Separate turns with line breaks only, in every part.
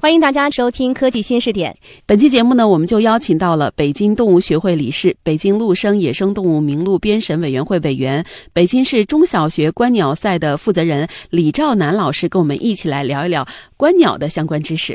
欢迎大家收听科技新视点。
本期节目呢，我们就邀请到了北京动物学会理事、北京陆生野生动物名录编审委员会委员、北京市中小学观鸟赛的负责人李兆南老师，跟我们一起来聊一聊观鸟的相关知识。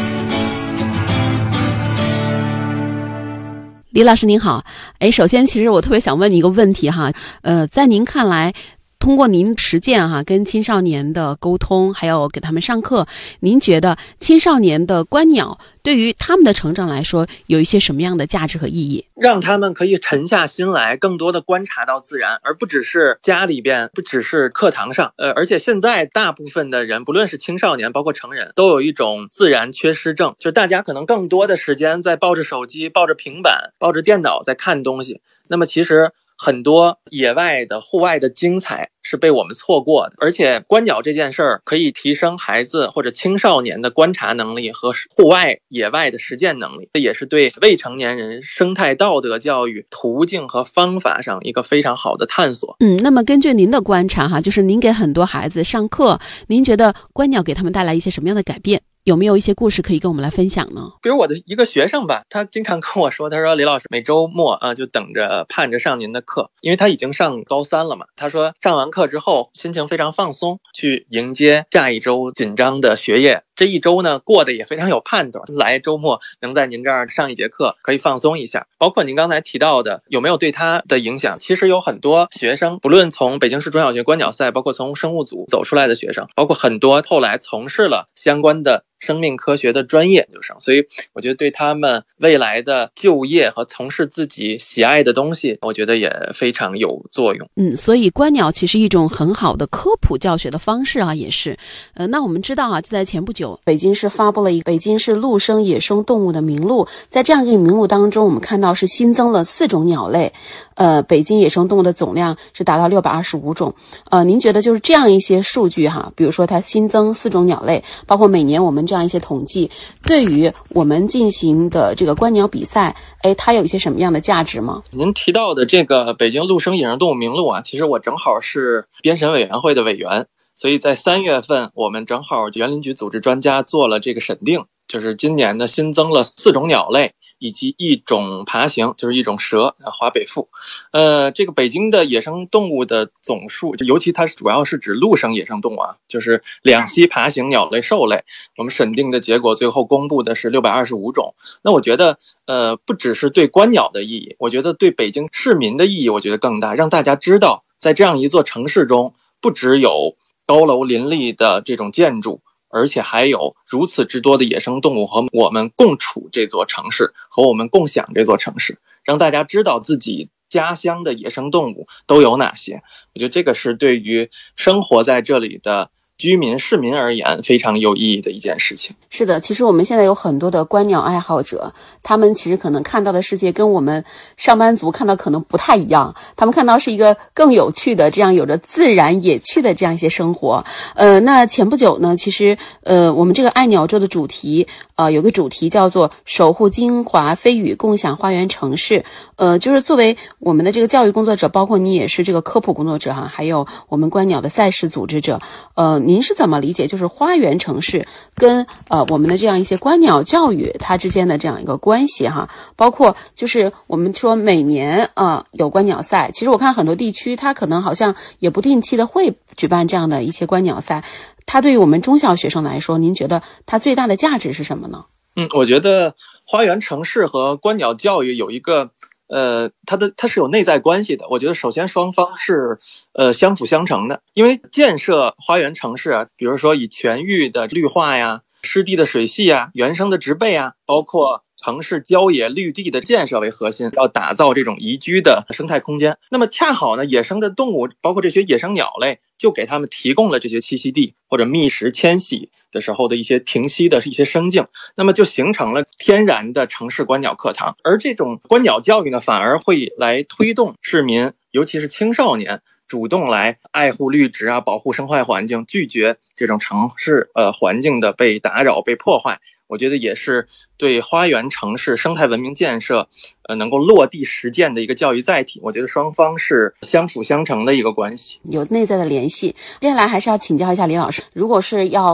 李老师您好，首先其实我特别想问你一个问题哈，在您看来，通过您实践跟青少年的沟通，还有给他们上课，您觉得青少年的观鸟对于他们的成长来说有一些什么样的价值和意义？
让他们可以沉下心来，更多的观察到自然，而不只是家里边，不只是课堂上。而且现在大部分的人，不论是青少年包括成人，都有一种自然缺失症，就是大家可能更多的时间在抱着手机、抱着平板、抱着电脑在看东西。那么其实很多野外的户外的精彩是被我们错过的，而且观鸟这件事儿可以提升孩子或者青少年的观察能力和户外野外的实践能力，这也是对未成年人生态道德教育途径和方法上一个非常好的探索。
那么根据您的观察就是您给很多孩子上课，您觉得观鸟给他们带来一些什么样的改变？有没有一些故事可以跟我们来分享呢？
比如我的一个学生吧，他经常跟我说，他说李老师每周末就等着盼着上您的课，因为他已经上高三了嘛。他说上完课之后心情非常放松，去迎接下一周紧张的学业。这一周呢过得也非常有盼头，来周末能在您这儿上一节课，可以放松一下。包括您刚才提到的有没有对他的影响，其实有很多学生，不论从北京市中小学观鸟赛，包括从生物组走出来的学生，包括很多后来从事了相关的生命科学的专业研究生，所以我觉得对他们未来的就业和从事自己喜爱的东西，我觉得也非常有作用。
所以观鸟其实一种很好的科普教学的方式也是。那我们知道就在前不久，北京市发布了一个北京市陆生野生动物的名录，在这样一个名录当中，我们看到是新增了4种鸟类，北京野生动物的总量是达到625种。您觉得就是这样一些数据比如说它新增4种鸟类，包括每年我们这样一些统计，对于我们进行的这个观鸟比赛，它有一些什么样的价值吗？
您提到的这个北京陆生野生动物名录其实我正好是编审委员会的委员，所以在3月份我们正好园林局组织专家做了这个审定，就是今年呢新增了4种鸟类以及1种爬行，就是1种蛇，华北腹。这个北京的野生动物的总数，尤其它主要是指陆生野生动物就是两栖爬行鸟类、兽类。我们审定的结果最后公布的是625种。那我觉得不只是对观鸟的意义，我觉得对北京市民的意义我觉得更大，让大家知道在这样一座城市中，不只有高楼林立的这种建筑，而且还有如此之多的野生动物和我们共处这座城市，和我们共享这座城市，让大家知道自己家乡的野生动物都有哪些。我觉得这个是对于生活在这里的居民市民而言非常有意义的一件事情。
是的，其实我们现在有很多的观鸟爱好者，他们其实可能看到的世界跟我们上班族看到可能不太一样，他们看到是一个更有趣的，这样有着自然野趣的这样一些生活。那前不久呢，其实我们这个爱鸟周的主题有个主题叫做守护金华飞羽共享花园城市。就是作为我们的这个教育工作者，包括你也是这个科普工作者还有我们观鸟的赛事组织者，您是怎么理解就是花园城市跟我们的这样一些观鸟教育它之间的这样一个关系包括就是我们说每年有观鸟赛，其实我看很多地区它可能好像也不定期的会举办这样的一些观鸟赛，它对于我们中小学生来说，您觉得它最大的价值是什么呢？
我觉得花园城市和观鸟教育有一个它是有内在关系的。我觉得首先双方是相辅相成的，因为建设花园城市比如说以全域的绿化湿地的水系原生的植被包括城市郊野绿地的建设为核心，要打造这种宜居的生态空间。那么恰好呢，野生的动物包括这些野生鸟类就给他们提供了这些栖息地或者觅食迁徙的时候的一些停息的一些生境，那么就形成了天然的城市观鸟课堂。而这种观鸟教育呢，反而会来推动市民，尤其是青少年主动来爱护绿植保护生态环境，拒绝这种城市环境的被打扰被破坏。我觉得也是对花园城市生态文明建设能够落地实践的一个教育载体。我觉得双方是相辅相成的一个关系，
有内在的联系。接下来还是要请教一下李老师，如果是要